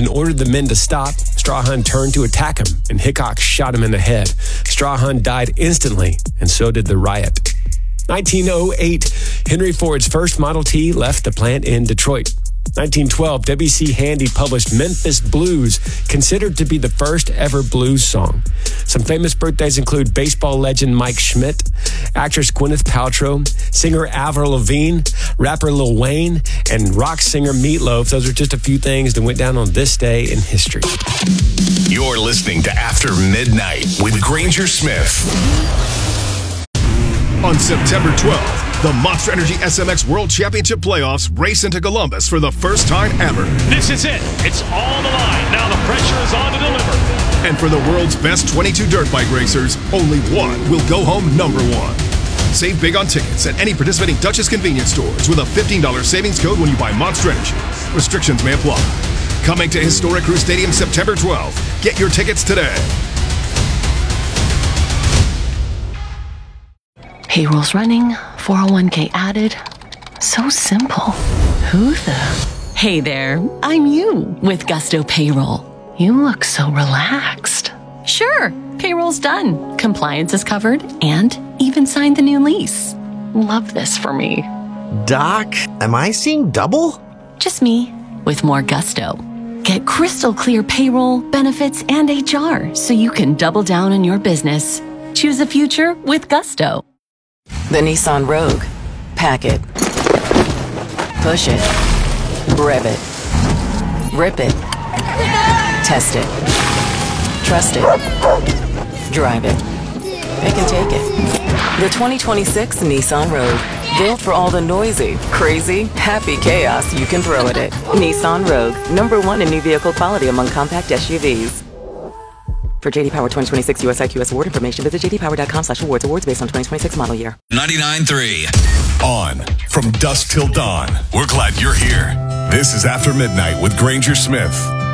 and ordered the men to stop, Strahan turned to attack him, and Hickok shot him in the head. Strahan died instantly, and so did the riot. 1908, Henry Ford's first Model T left the plant in Detroit. 1912, W.C. Handy published Memphis Blues, considered to be the first ever blues song. Some famous birthdays include baseball legend Mike Schmidt, actress Gwyneth Paltrow, singer Avril Lavigne, rapper Lil Wayne, and rock singer Meatloaf. Those are just a few things that went down on this day in history. You're listening to After Midnight with Granger Smith. On September 12th, the Monster Energy SMX World Championship Playoffs race into Columbus for the first time ever. This is it. It's all on the line. Now the pressure is on to deliver. And for the world's best 22 dirt bike racers, only one will go home number one. Save big on tickets at any participating Duchess convenience stores with a $15 savings code when you buy Monster Energy. Restrictions may apply. Coming to Historic Crew Stadium September 12th. Get your tickets today. Payroll's running, 401k added. So simple. Who the? Hey there, I'm you with Gusto Payroll. You look so relaxed. Sure, payroll's done. Compliance is covered and even signed the new lease. Love this for me. Doc, am I seeing double? Just me with more gusto. Get crystal clear payroll, benefits, and HR so you can double down on your business. Choose a future with Gusto. The Nissan Rogue. Pack it. Push it. Rev it. Rip it. Test it. Trust it. Drive it. It can take it. The 2026 Nissan Rogue. Built for all the noisy, crazy, happy chaos you can throw at it. Nissan Rogue. #1 in new vehicle quality among compact SUVs. For J.D. Power 2026 USIQS award information, visit jdpower.com/awards. Awards based on 2026 model year. 99.3. On from dusk till dawn. We're glad you're here. This is After Midnight with Granger Smith.